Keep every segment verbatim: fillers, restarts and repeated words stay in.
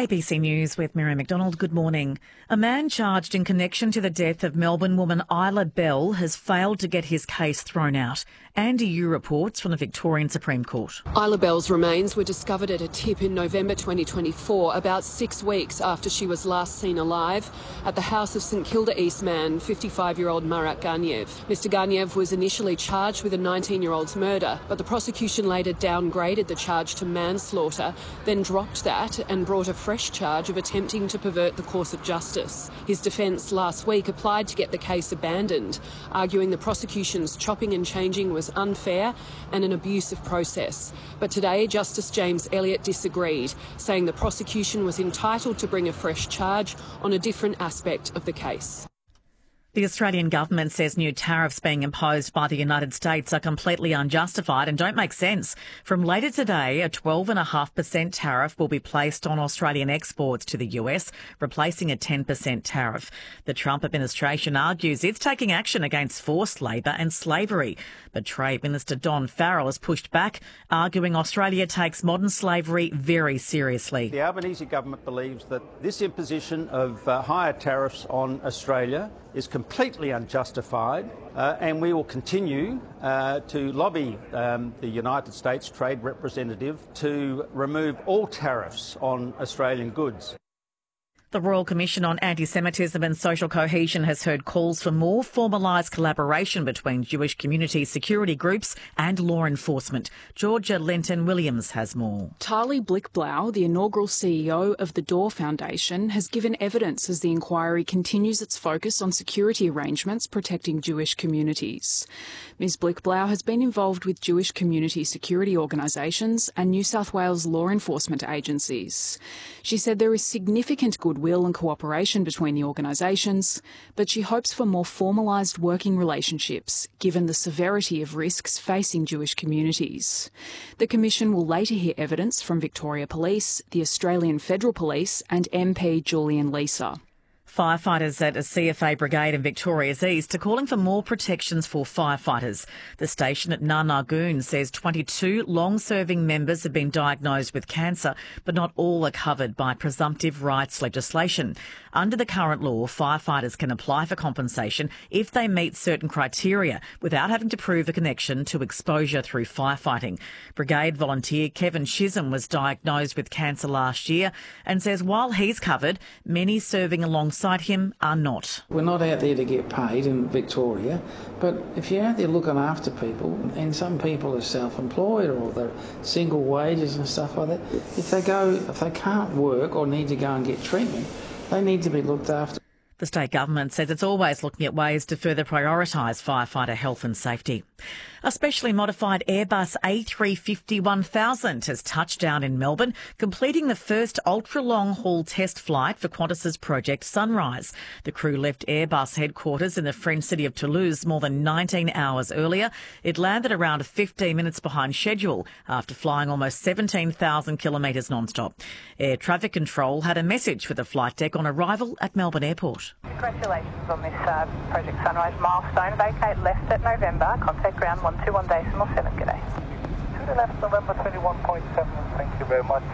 A B C News with Miriam McDonald. Good morning. A man charged in connection to the death of Melbourne woman Isla Bell has failed to get his case thrown out. Andy Yu reports from the Victorian Supreme Court. Isla Bell's remains were discovered at a tip in November twenty twenty-four, about six weeks after she was last seen alive at the house of St Kilda East man, fifty-five-year-old Marat Garniev. Mister Garniev was initially charged with a nineteen-year-old's murder, but the prosecution later downgraded the charge to manslaughter, then dropped that and brought a fresh charge of attempting to pervert the course of justice. His defence last week applied to get the case abandoned, arguing the prosecution's chopping and changing was unfair and an abusive process. But today, Justice James Elliott disagreed, saying the prosecution was entitled to bring a fresh charge on a different aspect of the case. The Australian government says new tariffs being imposed by the United States are completely unjustified and don't make sense. From later today, a twelve point five percent tariff will be placed on Australian exports to the U S, replacing a ten percent tariff. The Trump administration argues it's taking action against forced labour and slavery. But Trade Minister Don Farrell has pushed back, arguing Australia takes modern slavery very seriously. The Albanese government believes that this imposition of uh, higher tariffs on Australia is completely unjustified, uh, and we will continue uh, to lobby um, the United States Trade Representative to remove all tariffs on Australian goods. The Royal Commission on Anti-Semitism and Social Cohesion has heard calls for more formalised collaboration between Jewish community security groups and law enforcement. Georgia Lenton-Williams has more. Tali Blickblau, the inaugural C E O of the Door Foundation, has given evidence as the inquiry continues its focus on security arrangements protecting Jewish communities. Miz Blickblau has been involved with Jewish community security organisations and New South Wales law enforcement agencies. She said there is significant goodwill and cooperation between the organisations, but she hopes for more formalised working relationships, given the severity of risks facing Jewish communities. The Commission will later hear evidence from Victoria Police, the Australian Federal Police and M P Julian Leeser. Firefighters at a C F A brigade in Victoria's East are calling for more protections for firefighters. The station at Narnagoon says twenty-two long-serving members have been diagnosed with cancer, but not all are covered by presumptive rights legislation. Under the current law, firefighters can apply for compensation if they meet certain criteria without having to prove a connection to exposure through firefighting. Brigade volunteer Kevin Chisholm was diagnosed with cancer last year and says while he's covered, many serving alongside him are not. We're not out there to get paid in Victoria, but if you're out there looking after people, and some people are self-employed or they're single wages and stuff like that, if they go, if they can't work or need to go and get treatment, they need to be looked after. The state government says it's always looking at ways to further prioritise firefighter health and safety. A specially modified Airbus A three fifty one thousand has touched down in Melbourne, completing the first ultra-long-haul test flight for Qantas's Project Sunrise. The crew left Airbus headquarters in the French city of Toulouse more than nineteen hours earlier. It landed around fifteen minutes behind schedule after flying almost seventeen thousand kilometres non-stop. Air Traffic Control had a message for the flight deck on arrival at Melbourne Airport. Congratulations on this uh, Project Sunrise milestone. Vacate left at November. Contact ground one two one decimal seven. G'day. To the left, November twenty-one point seven. Thank you very much.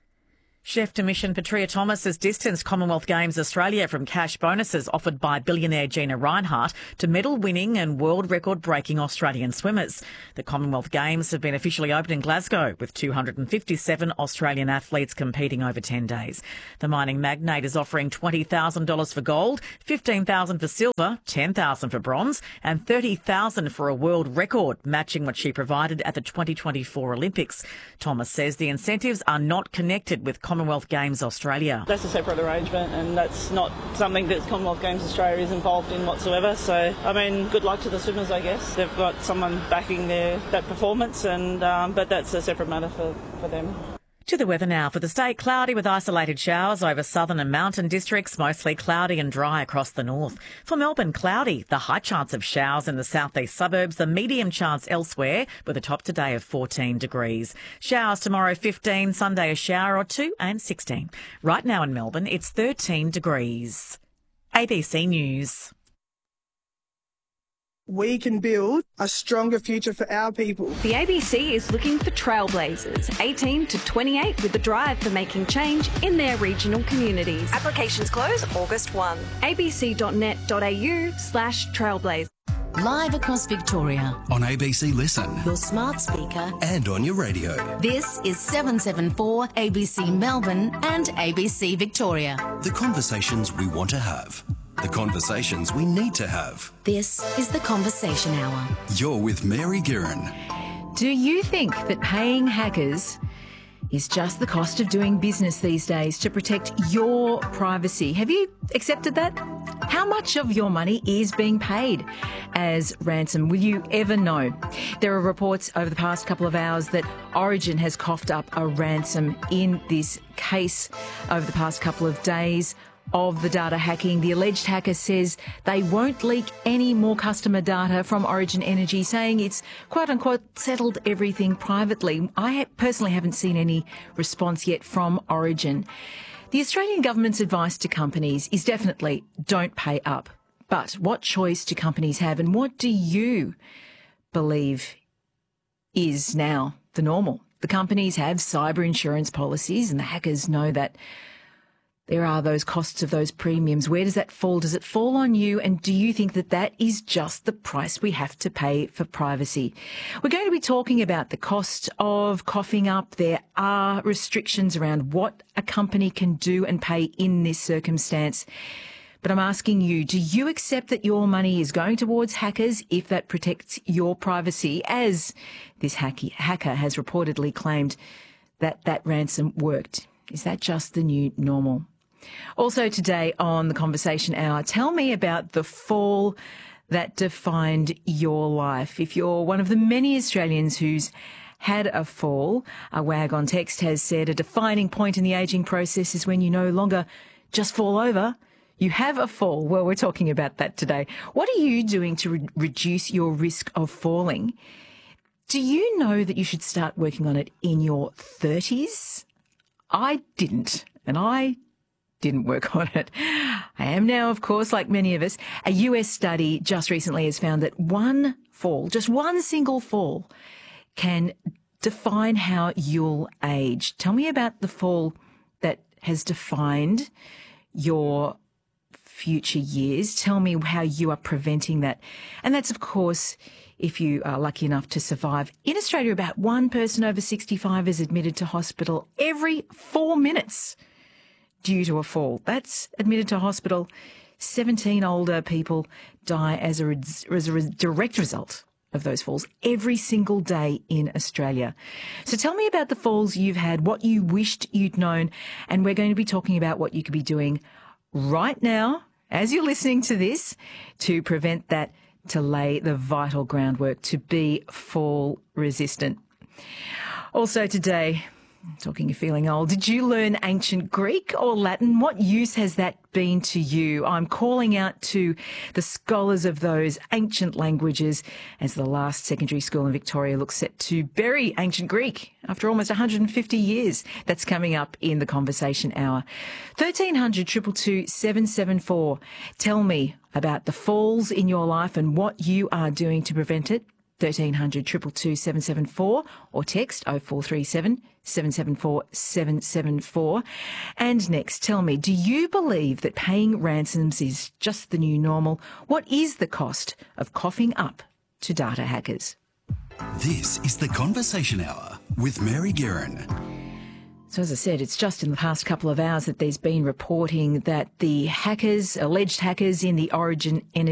Chef de mission Petria Thomas has distanced Commonwealth Games Australia from cash bonuses offered by billionaire Gina Rinehart to medal-winning and world record-breaking Australian swimmers. The Commonwealth Games have been officially opened in Glasgow, with two hundred fifty-seven Australian athletes competing over ten days. The mining magnate is offering twenty thousand dollars for gold, fifteen thousand dollars for silver, ten thousand dollars for bronze and thirty thousand dollars for a world record, matching what she provided at the twenty twenty-four Olympics. Thomas says the incentives are not connected with Commonwealth Games Australia. That's a separate arrangement and that's not something that Commonwealth Games Australia is involved in whatsoever. So, I mean, good luck to the swimmers, I guess. They've got someone backing their that performance, and um, but that's a separate matter for, for them. To the weather now. For the state, cloudy with isolated showers over southern and mountain districts, mostly cloudy and dry across the north. For Melbourne, cloudy. The high chance of showers in the southeast suburbs, the medium chance elsewhere, with a top today of fourteen degrees. Showers tomorrow, fifteen, Sunday a shower or two and sixteen. Right now in Melbourne, it's thirteen degrees. A B C News. we can build a stronger future for our people. The A B C is looking for trailblazers, eighteen to twenty-eight, with a drive for making change in their regional communities. Applications close August first. abc.net.au slash trailblaze. Live across Victoria. On A B C Listen. Your smart speaker. And on your radio. This is seven seven four A B C Melbourne and A B C Victoria. The conversations we want to have. The conversations we need to have. This is The Conversation Hour. You're with Mary Guerin. Do you think that paying hackers is just the cost of doing business these days to protect your privacy? Have you accepted that? How much of your money is being paid as ransom? Will you ever know? There are reports over the past couple of hours that Origin has coughed up a ransom in this case over the past couple of days of the data hacking. The alleged hacker says they won't leak any more customer data from Origin Energy, saying it's quote-unquote settled everything privately. I personally haven't seen any response yet from Origin. The Australian government's advice to companies is definitely don't pay up. But what choice do companies have, and what do you believe is now the normal? The companies have cyber insurance policies, and the hackers know that there are those costs of those premiums. Where does that fall? Does it fall on you? And do you think that that is just the price we have to pay for privacy? We're going to be talking about the cost of coughing up. There are restrictions around what a company can do and pay in this circumstance. But I'm asking you, do you accept that your money is going towards hackers if that protects your privacy, as this hacky, hacker has reportedly claimed that that ransom worked? Is that just the new normal? Also today on The Conversation Hour, tell me about the fall that defined your life. If you're one of the many Australians who's had a fall, a wag on text has said a defining point in the ageing process is when you no longer just fall over, you have a fall. Well, we're talking about that today. What are you doing to re- reduce your risk of falling? Do you know that you should start working on it in your thirties? I didn't, and I didn't work on it. I am now, of course, like many of us. A U S study just recently has found that one fall, just one single fall, can define how you'll age. Tell me about the fall that has defined your future years. Tell me how you are preventing that. And that's, of course, if you are lucky enough to survive. In Australia, about one person over sixty-five is admitted to hospital every four minutes due to a fall. That's admitted to hospital. seventeen older people die as a, as a direct result of those falls every single day in Australia. So tell me about the falls you've had, what you wished you'd known, and we're going to be talking about what you could be doing right now as you're listening to this to prevent that, to lay the vital groundwork to be fall resistant. Also today, talking of feeling old, did you learn ancient Greek or Latin? What use has that been to you? I'm calling out to the scholars of those ancient languages as the last secondary school in Victoria looks set to bury ancient Greek after almost one hundred fifty years. That's coming up in the Conversation Hour. thirteen hundred, two two two, seven seven four. Tell me about the falls in your life and what you are doing to prevent it. thirteen hundred, two two two, seven seven four or text oh four three seven, seven seven four, seven seven four. And next, tell me, do you believe that paying ransoms is just the new normal? What is the cost of coughing up to data hackers? This is The Conversation Hour with Mary Guerin. So as I said, it's just in the past couple of hours that there's been reporting that the hackers, alleged hackers in the Origin Energy